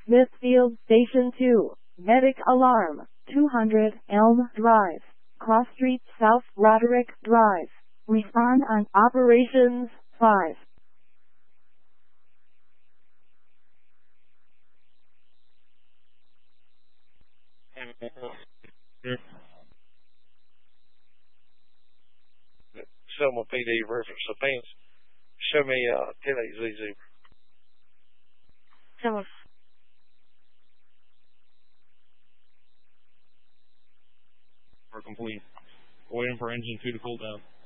Smithfield Station 2. Medic alarm. 200 Elm Drive. Cross Street South Roderick Drive. Respond on Operations 5. Selma PD versus Sabines. Show me 10-8ZZ. Someone. Complete. Waiting for engine 2 to cool down.